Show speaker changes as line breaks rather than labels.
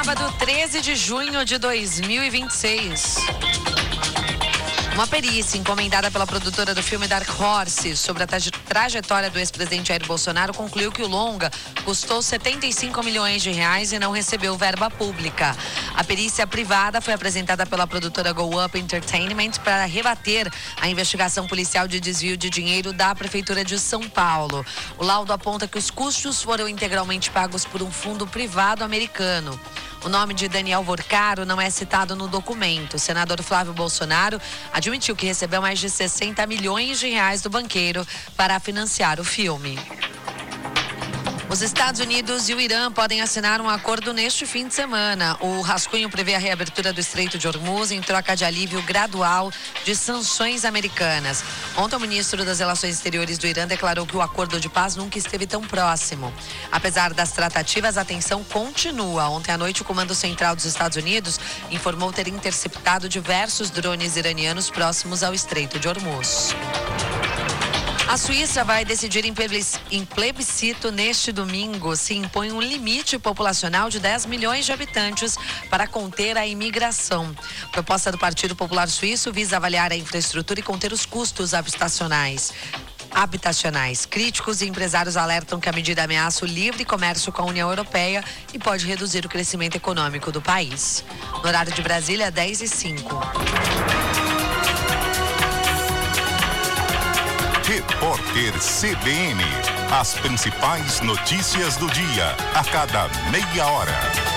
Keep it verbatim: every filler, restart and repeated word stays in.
sábado, treze de junho de dois mil e vinte e seis. Uma perícia encomendada pela produtora do filme Dark Horse sobre a trajetória do ex-presidente Jair Bolsonaro concluiu que o longa custou setenta e cinco milhões de reais e não recebeu verba pública. A perícia privada foi apresentada pela produtora Go Up Entertainment para rebater a investigação policial de desvio de dinheiro da Prefeitura de São Paulo. O laudo aponta que os custos foram integralmente pagos por um fundo privado americano. O nome de Daniel Vorcaro não é citado no documento. O senador Flávio Bolsonaro admitiu que recebeu mais de sessenta milhões de reais do banqueiro para financiar o filme. Os Estados Unidos e o Irã podem assinar um acordo neste fim de semana. O rascunho prevê a reabertura do Estreito de Hormuz em troca de alívio gradual de sanções americanas. Ontem, o ministro das Relações Exteriores do Irã declarou que o acordo de paz nunca esteve tão próximo. Apesar das tratativas, a tensão continua. Ontem à noite, o Comando Central dos Estados Unidos informou ter interceptado diversos drones iranianos próximos ao Estreito de Hormuz. A Suíça vai decidir em plebiscito neste domingo se impõe um limite populacional de dez milhões de habitantes para conter a imigração. A proposta do Partido Popular Suíço visa avaliar a infraestrutura e conter os custos habitacionais. Habitacionais. Críticos e empresários alertam que a medida ameaça o livre comércio com a União Europeia e pode reduzir o crescimento econômico do país. No horário de Brasília, dez e cinco.
Repórter C B N. As principais notícias do dia, a cada meia hora.